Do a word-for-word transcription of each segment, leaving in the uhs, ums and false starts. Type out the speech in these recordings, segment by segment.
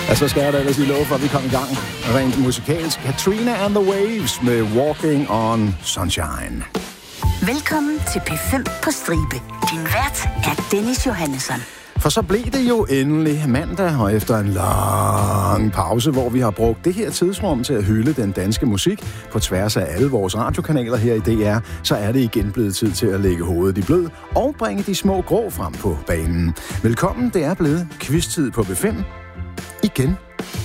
Ja, så skal jeg da ellers lige love for, at vi kommer i gang rent musikalsk. Katrina and the Waves med Walking on Sunshine. Velkommen til P fem på stribe. Din vært er Dennis Johannesson. For så blev det jo endelig mandag, og efter en lang pause, hvor vi har brugt det her tidsrum til at hylde den danske musik på tværs af alle vores radiokanaler her i D R, så er det igen blevet tid til at lægge hovedet i blød og bringe de små grå frem på banen. Velkommen, det er blevet quiz-tid på P fem. Igen.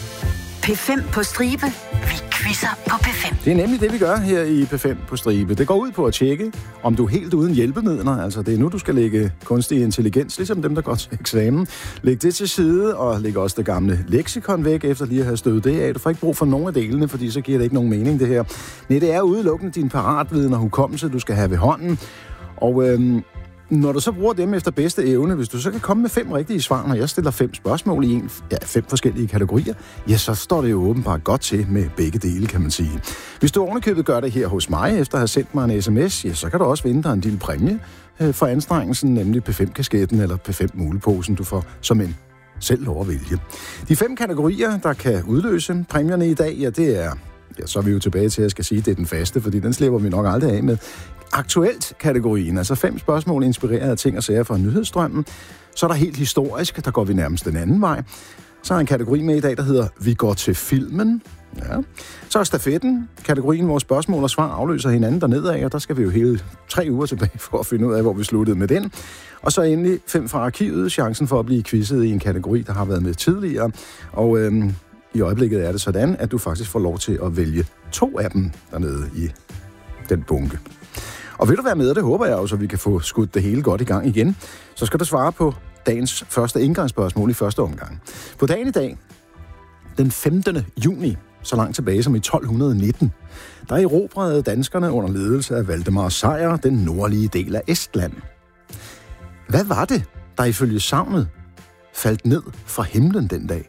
P fem på stribe. Vi quizzer på P fem. Det er nemlig det, vi gør her i P fem på stribe. Det går ud på at tjekke, om du er helt uden hjælpemidler. Altså, det er nu, du skal lægge kunstig intelligens, ligesom dem, der går til eksamen. Læg det til side, og læg også det gamle leksikon væk, efter lige at have støvet det af. Du får ikke brug for nogen af delene, fordi så giver det ikke nogen mening, det her. Nej, det er udelukkende din paratviden og hukommelse, du skal have ved hånden. Og øhm, når du så bruger dem efter bedste evne, hvis du så kan komme med fem rigtige svar, når jeg stiller fem spørgsmål i en, ja, fem forskellige kategorier, ja, så står det jo åbenbart godt til med begge dele, kan man sige. Hvis du ovenikøbet gør det her hos mig, efter at have sendt mig en sms, ja, så kan du også vinde dig en lille præmie øh, for anstrengelsen, nemlig P fem-kasketten eller P fem-muleposen, du får som en selv lov at vælge. De fem kategorier, der kan udløse præmierne i dag, ja, det er, ja, så er vi jo tilbage til, at jeg skal sige, at det er den faste, fordi den slipper vi nok aldrig af med. Aktuelt-kategorien, altså fem spørgsmål inspireret af ting og sager fra nyhedsstrømmen. Så er der helt historisk, der går vi nærmest den anden vej. Så er der en kategori med i dag, der hedder Vi går til filmen. Ja. Så er stafetten, kategorien, hvor spørgsmål og svar afløser hinanden dernede af, og der skal vi jo hele tre uger tilbage for at finde ud af, hvor vi sluttede med den. Og så endelig fem fra arkivet, chancen for at blive quizzet i en kategori, der har været med tidligere. Og øhm, i øjeblikket er det sådan, at du faktisk får lov til at vælge to af dem dernede i den bunke. Og vil du være med, det håber jeg også, at vi kan få skudt det hele godt i gang igen, så skal du svare på dagens første indgangsspørgsmål i første omgang. På dagen i dag, den femtende juni, så langt tilbage som i tolv nitten, der erobrede danskerne under ledelse af Valdemar Sejr den nordlige del af Estland. Hvad var det, der ifølge sagnet faldt ned fra himlen den dag?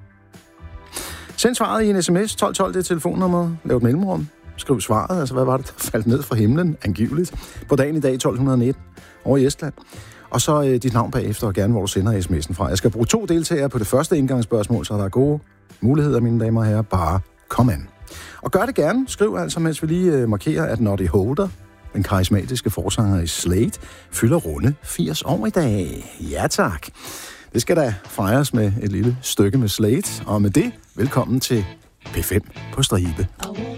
Send svaret i en sms, tolv tolv, det er telefonnummeret, lav et mellemrum. Skriv svaret, altså hvad var det, der faldt ned fra himlen, angiveligt, på dagen i dag tolv nitten, over i Estland. Og så øh, dit navn bagefter, og gerne hvor du sender sms'en fra. Jeg skal bruge to deltagere på det første indgangsspørgsmål, så der er gode muligheder, mine damer og herrer. Bare kom an. Og gør det gerne. Skriv altså, mens vi lige øh, markerer, at Noddy Holder, den karismatiske forsanger i Slade, fylder runde firs år i dag. Ja tak. Det skal da fejres med et lille stykke med Slade. Og med det, velkommen til P fem på stribe.